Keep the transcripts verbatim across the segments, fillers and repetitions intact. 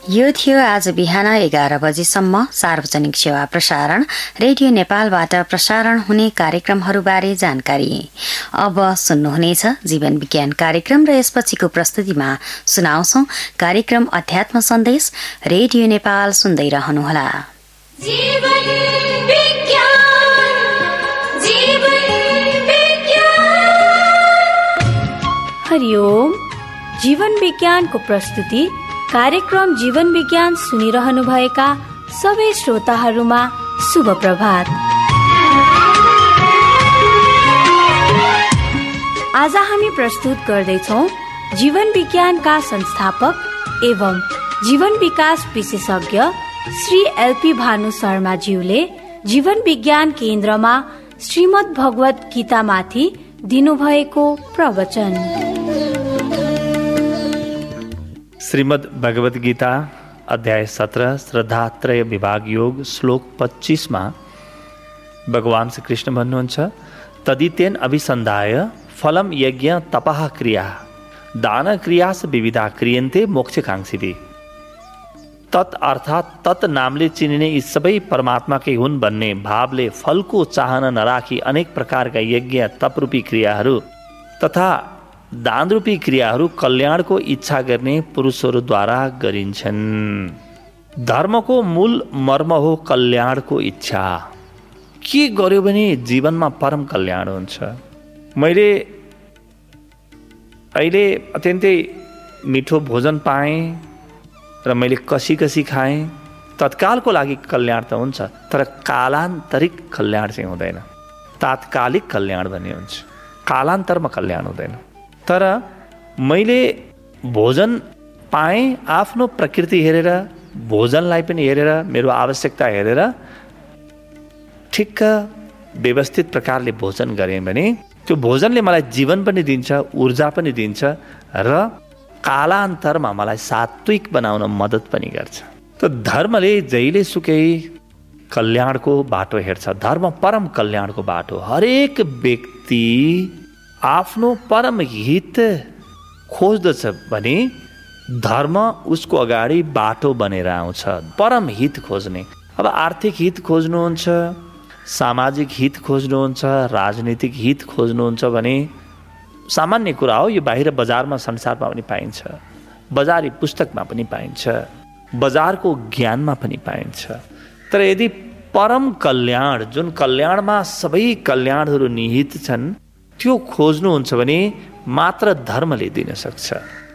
यो थियो आज बिहान एघार बजेसम्म सार्वजनिक सेवा प्रसारण रेडियो नेपालबाट प्रसारण हुने कार्यक्रमहरूबारे जानकारी। अब सुन्नुहुनेछ जीवन विज्ञान कार्यक्रम र यसपछिको प्रस्तुतिमा सुनाउँछौ कार्यक्रम अध्यात्म सन्देश। रेडियो नेपाल सुन्दै रहनुहोला। जीवन विज्ञान, जीवन विज्ञान। हरिओम। जीवन विज्ञानको प्रस्तुति कार्यक्रम जीवन विज्ञान सुनिरहनु भएका सबै श्रोताहरूमा शुभ प्रभात। आज हामी प्रस्तुत गर्दैछौ जीवन विज्ञानका संस्थापक एवं जीवन विकास विशेषज्ञ श्री एलपी भानु शर्माज्यूले जीवन विज्ञान केन्द्रमा श्रीमद् भगवत गीतामाथि दिनुभएको प्रवचन। श्रीमद् भगवत गीता अध्याय सत्रह श्रद्धात्रय विभाग योग श्लोक पच्चीस में भगवान श्री कृष्ण भन्नुहुन्छ तदितेन अभिसन्धाय फलम यज्ञ तपः क्रिया दान क्रियास विविधा क्रियन्ते मोक्षकांक्षी। तत् अर्थात तत् नामले चिनिने यी सबै परमात्माकै हुन् भन्ने भावले फलको चाहना नराखी अनेक प्रकारका यज्ञ तपरूपी क्रियाहरू तथा दानरूपी क्रियाहरू कल्याणको इच्छा गर्ने पुरुषहरूद्वारा गरिन्छन्। धर्मको मूल मर्म हो कल्याणको इच्छा। के गर्यो भने जीवनमा परम कल्याण हुन्छ। मैले अहिले अत्यन्तै मिठो भोजन पाएँ र मैले कसी कसी खाएँ, तत्कालको लागि कल्याण त हुन्छ, तर कालान्तरिक कल्याण चाहिँ हुँदैन। तात्कालिक कल्याण भन्ने हुन्छ, कालान्तरमा कल्याण हुँदैन। तर मैले भोजन पाएँ, आफ्नो प्रकृति हेरेर भोजनलाई पनि हेरेर मेरो आवश्यकता हेरेर ठिक्क व्यवस्थित प्रकारले भोजन गरेँ भने त्यो भोजनले मलाई जीवन पनि दिन्छ, ऊर्जा पनि दिन्छ र कालान्तरमा मलाई सात्विक बनाउन मद्दत पनि गर्छ। त धर्मले जहिले सुकै कल्याणको बाटो हेर्छ। धर्म परम कल्याणको बाटो। हरेक व्यक्ति आफ्नो परम हित खोज्दछ भने धर्म उसको अगाडि बाटो बनेर आउँछ। परम हित खोज्ने, अब आर्थिक हित खोज्नुहुन्छ, सामाजिक हित खोज्नुहुन्छ, राजनीतिक हित खोज्नुहुन्छ भने सामान्य कुरा हो। यो बाहिर बजारमा संसारमा पनि पाइन्छ, बजारी पुस्तकमा पनि पाइन्छ, बजारको ज्ञानमा पनि पाइन्छ। तर यदि परम कल्याण, जुन कल्याणमा सबै कल्याणहरू निहित छन्, त्यो खोज्नुहुन्छ भने मात्र धर्मले दिन सक्छ।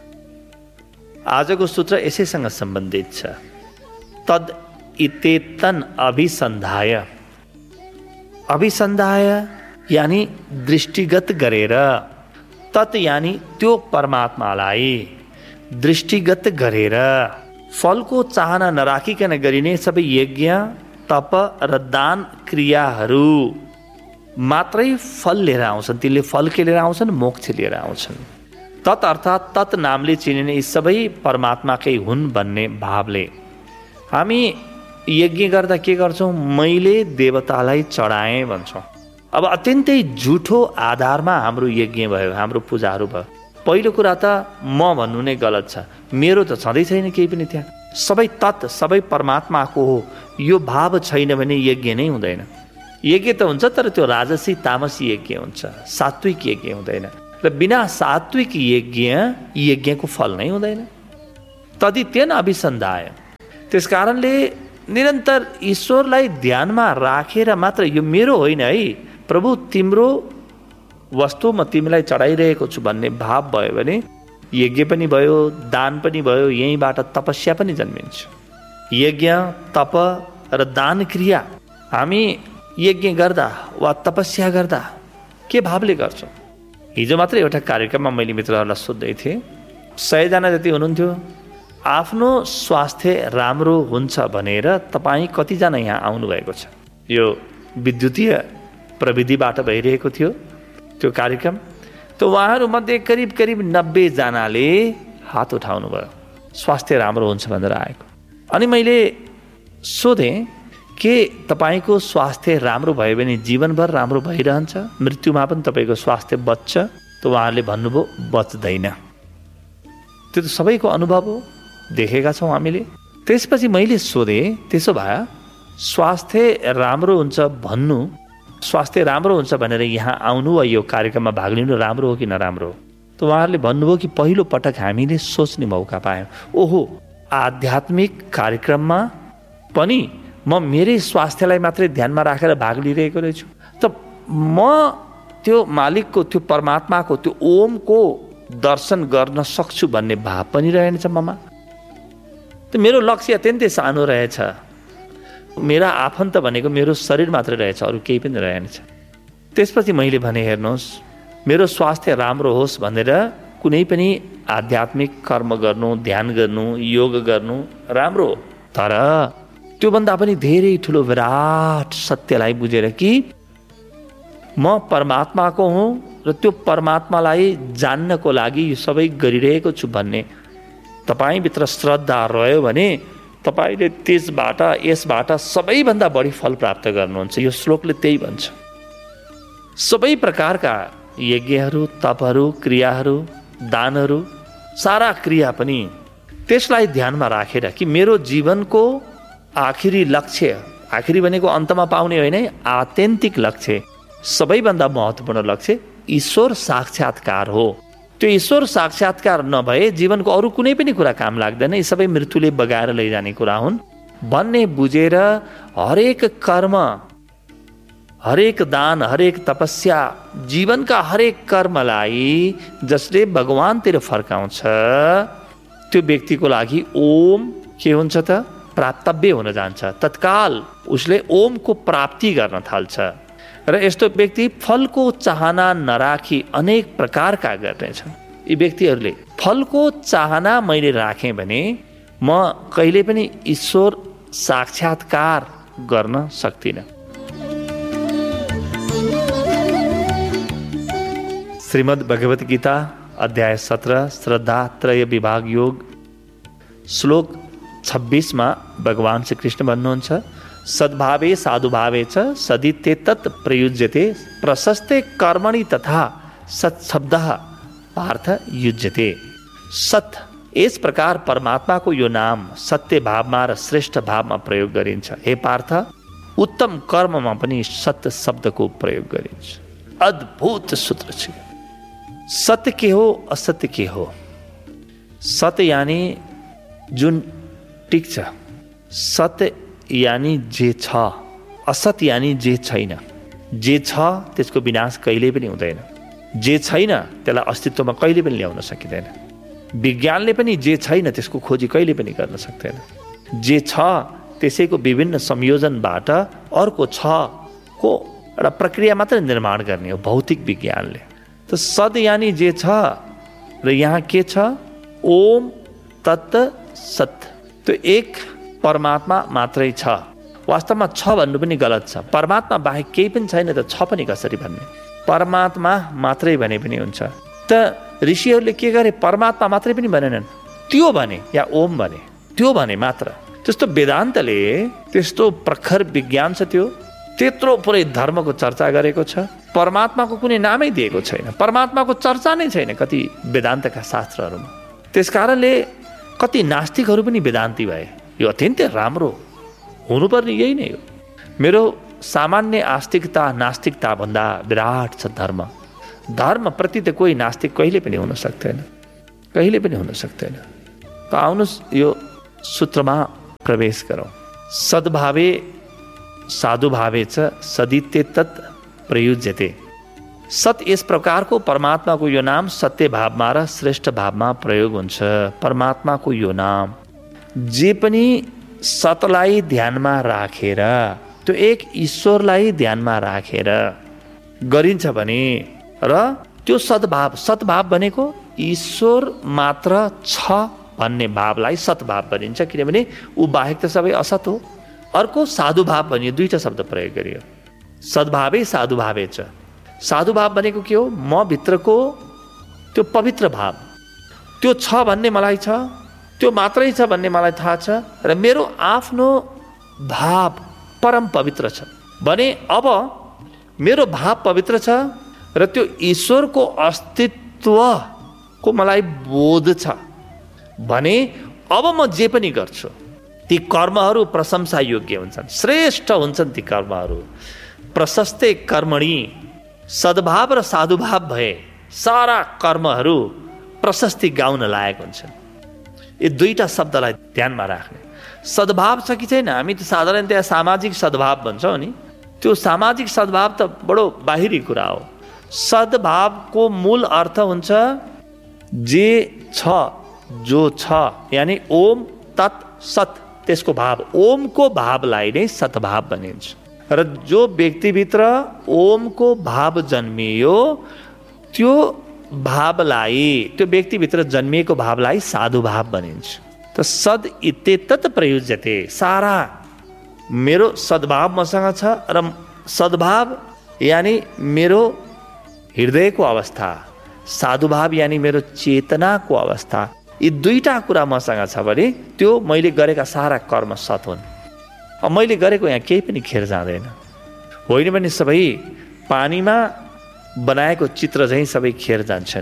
आजको सूत्र यसैसँग सम्बन्धित छ। तद इतेतन अभिसन्धाय। अभिसन्धाय यानी दृष्टिगत गरेर, तत् यानी त्यो परमात्मालाई दृष्टिगत गरेर फलको चाहना नराखिकन गरिने सबै यज्ञ तप र दान क्रियाहरू मात्रै फल लिएर आउँछन्। तिनले फल के लिएर आउँछन्? मोक्ष लिएर आउँछन्। तत् अर्थात तत् नामले चिनिने यी सबै परमात्माकै हुन् भन्ने भावले हामी यज्ञ गर्दा के गर्छौँ? मैले देवतालाई चढाएँ भन्छौँ। अब अत्यन्तै झुठो आधारमा हाम्रो यज्ञ भयो, हाम्रो पूजाहरू भयो। पहिलो कुरा त म भन्नु नै गलत छ। मेरो त छँदै छैन केही पनि त्यहाँ। सबै तत्, सबै परमात्माको हो यो भाव छैन भने यज्ञ नै हुँदैन। यज्ञ त हुन्छ तर त्यो राजसी तामसी यज्ञ हुन्छ, सात्विक यज्ञ हुँदैन। र बिना सात्विक यज्ञ यज्ञको फल नै हुँदैन। तदितेन अभिसन्धाय। त्यस कारणले निरन्तर ईश्वरलाई ध्यानमा राखेर मात्र यो मेरो होइन है प्रभु, तिम्रो वस्तु म तिमीलाई चढाइरहेको छु भन्ने भाव भयो भने यज्ञ पनि भयो, दान पनि भयो, यहीँबाट तपस्या पनि जन्मिन्छ। यज्ञ तप र दान क्रिया हामी यज्ञ गर्दा वा तपस्या गर्दा के भावले गर्छौँ? हिजो मात्र एउटा कार्यक्रममा मैले मित्रहरूलाई सोध्दै थिएँ, सयजना जति हुनुहुन्थ्यो, आफ्नो स्वास्थ्य राम्रो हुन्छ भनेर तपाईँ कतिजना यहाँ आउनुभएको छ? यो विद्युतीय प्रविधिबाट भइरहेको थियो त्यो कार्यक्रम। त उहाँहरूमध्ये करिब करिब नब्बेजनाले हात उठाउनु भयो, स्वास्थ्य राम्रो हुन्छ भनेर आएको। अनि मैले सोधेँ के तपाईँको स्वास्थ्य राम्रो भयो भने जीवनभर राम्रो भइरहन्छ, मृत्युमा पनि तपाईँको स्वास्थ्य बच्छ? त उहाँहरूले भन्नुभयो बच्दैन। त्यो त सबैको अनुभव हो, देखेका छौँ हामीले। त्यसपछि मैले सोधेँ, त्यसो भए स्वास्थ्य राम्रो हुन्छ भन्नु, स्वास्थ्य राम्रो हुन्छ भनेर यहाँ आउनु वा यो कार्यक्रममा भाग लिनु राम्रो हो कि नराम्रो हो? त उहाँहरूले भन्नुभयो कि पहिलो पटक हामीले सोच्ने मौका पायौँ, ओहो आध्यात्मिक कार्यक्रममा पनि म मेरै स्वास्थ्यलाई मात्रै ध्यानमा राखेर भाग लिइरहेको रहेछु, त म त्यो मालिकको, त्यो परमात्माको, त्यो ओमको दर्शन गर्न सक्छु भन्ने भाव पनि रहेछ ममा। त मेरो लक्ष्य अत्यन्तै सानो रहेछ, मेरा आफन्त भनेको मेरो शरीर मात्रै रहेछ, अरू केही पनि रहेनछ। त्यसपछि मैले भने, हेर्नुहोस् मेरो स्वास्थ्य राम्रो होस् भनेर कुनै पनि आध्यात्मिक कर्म गर्नु, ध्यान गर्नु, योग गर्नु राम्रो हो, तर त्योभन्दा पनि धेरै ठुलो विराट सत्यलाई बुझेर कि म परमात्माको हुँ र त्यो परमात्मालाई जान्नको लागि यो सबै गरिरहेको छु भन्ने तपाईँभित्र श्रद्धा रह्यो भने तपाईँले त्यसबाट, यसबाट सबैभन्दा बढी फल प्राप्त गर्नुहुन्छ। यो श्लोकले त्यही भन्छ। सबै प्रकारका यज्ञहरू, तपहरू, क्रियाहरू, दानहरू, सारा क्रिया पनि त्यसलाई ध्यानमा राखेर कि मेरो जीवनको आखिरी लक्ष्य, आखिरी भनेको अन्तमा पाउने होइन, आत्यन्तिक लक्ष्य, सबैभन्दा महत्त्वपूर्ण लक्ष्य ईश्वर साक्षात्कार हो। त्यो ईश्वर साक्षात्कार नभए जीवनको अरू कुनै पनि कुरा काम लाग्दैन, यी सबै मृत्युले बगाएर लैजाने कुरा हुन् भन्ने बुझेर हरेक कर्म, हरेक दान, हरेक तपस्या, जीवनका हरेक कर्मलाई जसले भगवानतिर फर्काउँछ त्यो व्यक्तिको लागि ओम के हुन्छ त? प्राप्तव्य हुन जान्छ। तत्काल उसले ओमको प्राप्ति गर्न थाल्छ र यस्तो व्यक्ति फलको चाहना नराखी अनेक प्रकारका गर्नेछन्। यी व्यक्तिहरूले फलको चाहना मैले राखेँ भने म कहिले पनि ईश्वर साक्षात्कार गर्न सक्दिनँ। श्रीमद् भगवत गीता अध्याय सत्र श्रद्धा त्रय विभाग योग श्लोक छब्बीसमा भगवान श्री कृष्ण भन्नुहुन्छ, सद्भावे साधुभावे च सदिते तत् प्रयुज्यते प्रशस्ते कर्मणि तथा सत्शब्दः पार्थ युज्यते। सत, यस प्रकार परमात्माको यो नाम सत्य भावमा र श्रेष्ठ भावमा प्रयोग गरिन्छ। हे पार्थ, उत्तम कर्ममा पनि सत्य शब्दको प्रयोग गरिन्छ। अद्भुत सूत्र छ। सत्य के हो, असत्य के हो? सत्य यानी जुन टिक छ, सत्य यानी जे छ, असत यानी जे छैन। जे छ त्यसको विनाश कहिले पनि हुँदैन, जे छैन त्यसलाई अस्तित्वमा कहिले पनि ल्याउन सकिँदैन। विज्ञानले पनि जे छैन त्यसको खोजी कहिले पनि गर्न सक्दैन। जे छ त्यसैको विभिन्न संयोजनबाट अर्को छ को एउटा प्रक्रिया मात्र निर्माण गर्ने हो भौतिक विज्ञानले। त सद यानी जे छ र यहाँ के छ? ओम तत् सत। त्यो एक परमात्मा मात्रै छ। वास्तवमा छ भन्नु पनि गलत छ। परमात्मा बाहेक केही पनि छैन त छ पनि कसरी भन्ने? परमात्मा मात्रै भने पनि हुन्छ। त ऋषिहरूले के गरे? परमात्मा मात्रै पनि भनेनन्, त्यो भने या ओम भने, त्यो भने मात्र। त्यस्तो वेदान्तले त्यस्तो प्रखर विज्ञान छ, त्यो त्यत्रो पुरै धर्मको चर्चा गरेको छ, परमात्माको कुनै नामै दिएको छैन, परमात्माको चर्चा नै छैन कति वेदान्तका शास्त्रहरूमा। त्यसकारणले कति नास्तिकहरू पनि वेदान्ती भए। यो अत्यन्तै राम्रो हुनुपर्ने यही नै हो। मेरो सामान्य आस्तिकता नास्तिकता भन्दा विराट छ धर्म। धर्मप्रति त कोही नास्तिक कहिले पनि हुन सक्दैन, कहिले पनि हुन सक्दैन। त आउनुहोस् यो सूत्रमा प्रवेश गरौँ। सद्भावे साधुभावे च सदिते तत् प्रयुज्यते। सत यस प्रकारको परमात्माको यो नाम सत्य भावमा र श्रेष्ठ भावमा प्रयोग हुन्छ। परमात्माको यो नाम जे पनि सतलाई ध्यानमा राखेर, त्यो एक ईश्वरलाई ध्यानमा राखेर गरिन्छ भने र त्यो सद्भाव, सद्भाव भनेको ईश्वर मात्र छ भन्ने भावलाई सद्भाव भनिन्छ, किनभने ऊ बाहेक त सबै असत हो। अर्को साधुभाव भनियो, दुईटा शब्द प्रयोग गरियो। सद्भावे साधुभावे च। साधुभाव भनेको के हो? म भित्रको त्यो पवित्र भाव, त्यो छ भन्ने मलाई छ, त्यो मात्रै छ भन्ने मलाई थाहा छ र मेरो आफ्नो भाव परम पवित्र छ भने अब मेरो भाव पवित्र छ र त्यो ईश्वरको अस्तित्वको मलाई बोध छ भने अब म जे पनि गर्छु ती कर्महरू प्रशंसा योग्य हुन्छन्, श्रेष्ठ हुन्छन् ती कर्महरू। प्रशस्ते कर्मणि, सद्भाव र साधुभाव भए सारा कर्महरू प्रशस्ति गाउन लायक हुन्छन्। यो दुईटा शब्दलाई ध्यानमा राख्ने। सद्भाव छ कि छैन, हामी त साधारणतया सामाजिक सद्भाव भन्छौँ नि, त्यो सामाजिक सद्भाव त बडो बाहिरी कुरा हो। सद्भावको मूल अर्थ हुन्छ जे छ, जो छ, यानी ओम तत् सत्, त्यसको भाव, ओमको भावलाई नै सद्भाव भनिन्छ। र जो व्यक्तिभित्र ओमको भाव जन्मियो त्यो भावलाई, त्यो व्यक्तिभित्र जन्मिएको भावलाई साधुभाव भनिन्छ। त सद् इत्येतत् प्रयुज्यते, सारा मेरो सद्भाव मसँग छ र सद्भाव यानी मेरो हृदयको अवस्था, साधुभाव यानी मेरो चेतनाको अवस्था, यी दुईटा कुरा मसँग छ भने त्यो मैले गरेका सारा कर्म सत् हुन्। अब मैले गरेको यहाँ केही पनि खेर जाँदैन, होइन भने सबै पानीमा बनाएको चित्र झैँ सबै खेर जान्छन्,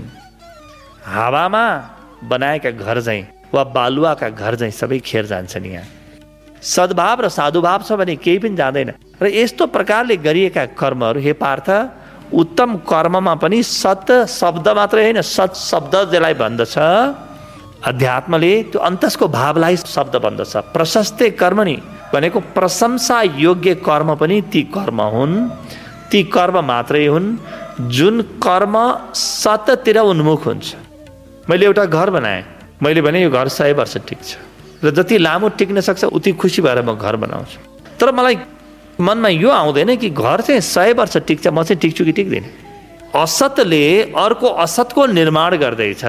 हावामा बनाएका घर झैँ वा बालुवाका घर झैँ सबै खेर जान्छन्। यहाँ सद्भाव र साधुभाव छ भने केही पनि जाँदैन। र यस्तो प्रकारले गरिएका कर्महरू, हे पार्थ, उत्तम कर्ममा पनि सत शब्द मात्रै होइन, सत् शब्द जसलाई भन्दछ अध्यात्मले, त्यो अन्तसको भावलाई शब्द भन्दछ। प्रशस्ते कर्मणि भनेको प्रशंसा योग्य कर्म पनि ती कर्म हुन्, ती कर्म मात्रै हुन् जुन कर्म सततिर उन्मुख हुन्छ। मैले एउटा घर बनाएँ, मैले भने यो घर सय वर्ष टिक्छ र जति लामो टिक्न सक्छ उति खुसी भएर म घर बनाउँछु। तर मलाई मनमा यो आउँदैन कि घर चाहिँ सय वर्ष टिक्छ, म चाहिँ टिक्छु कि टिक्दैन। असतले अर्को असतको निर्माण गर्दैछ,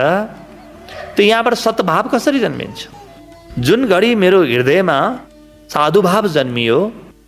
त यहाँबाट सद्भाव कसरी जन्मिन्छ? जुन घडी मेरो हृदयमा साधुभाव जन्मियो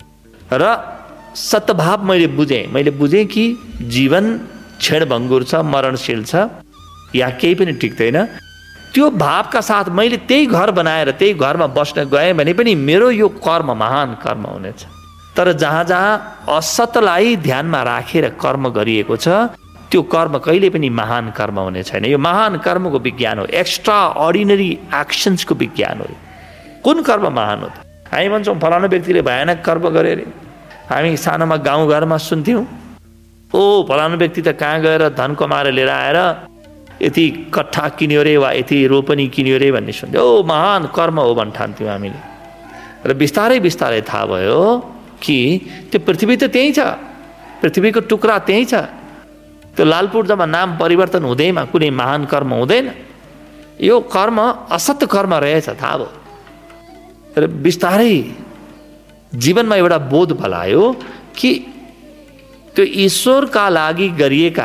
र सद्भाव मैले बुझेँ, मैले बुझेँ कि जीवन क्षणभङ्गुर छ, मरणशील छ, या केही पनि टिक्दैन, त्यो भावका साथ मैले त्यही घर बनाएर त्यही घरमा बस्न गएँ भने पनि मेरो यो कर्म महान कर्म हुनेछ। तर जहाँ जहाँ असतलाई ध्यानमा राखेर कर्म गरिएको छ त्यो कर्म कहिले पनि महान कर्म हुने छैन। यो महान कर्मको विज्ञान हो, एक्स्ट्रा अर्डिनरी एक्सन्सको विज्ञान हो। कुन कर्म महान हो? हामी भन्छौँ फलानु व्यक्तिले भयानक कर्म गरे अरे। हामी सानोमा गाउँघरमा सुन्थ्यौँ, ओ फलानु व्यक्ति त कहाँ गएर धन कमाएर लिएर आएर यति कट्ठा किन्यो रे वा यति रोपनी किन्यो रे भन्ने सुन्थ्यो, ओ महान कर्म हो भन् ठान्थ्यौँ हामीले। र बिस्तारै बिस्तारै थाहा भयो कि त्यो पृथ्वी त त्यहीँ छ, पृथ्वीको टुक्रा त्यहीँ छ, त्यो लालपुर्जामा नाम परिवर्तन हुँदैमा कुनै महान कर्म हुँदैन, यो कर्म असत कर्म रहेछ थाहा भयो। र बिस्तारै जीवनमा एउटा बोध भलायो कि त्यो ईश्वरका लागि गरिएका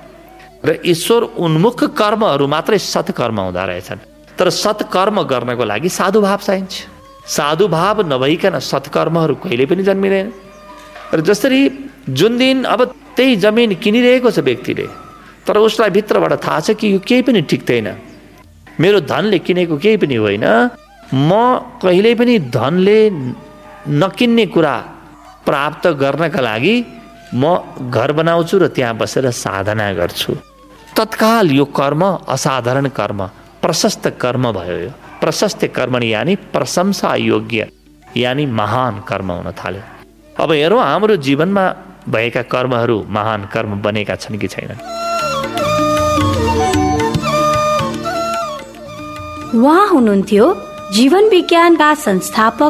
र ईश्वर उन्मुख कर्महरू मात्रै सत्कर्म हुँदो रहेछन्। तर सत्कर्म गर्नको लागि साधुभाव चाहिन्छ। साधुभाव नभइकन सत्कर्महरू कहिले पनि जन्मिँदैन। र जसरी जुन दिन अब त्यही जमिन किनिरहेको छ व्यक्तिले, तर उसलाई भित्रबाट थाहा छ कि यो केही पनि टिक्दैन, मेरो धनले किनेको केही पनि होइन, म कहिल्यै पनि धनले नकिन्ने कुरा प्राप्त गर्नका लागि म घर बनाउँछु र त्यहाँ बसेर साधना गर्छु। तत्काल यो कर्म असाधारण कर्म, प्रशस्त कर्म भयो। यो प्रशस्त कर्म यानी प्रशंसा योग्य यानी महान कर्म हुन थाल्यो। अब हेरौँ हाम्रो जीवनमा भएका कर्महरू महान कर्म बनेका छन् कि छैनन्। उहाँ हुनुहुन्थ्यो जीवन विज्ञानका संस्थापक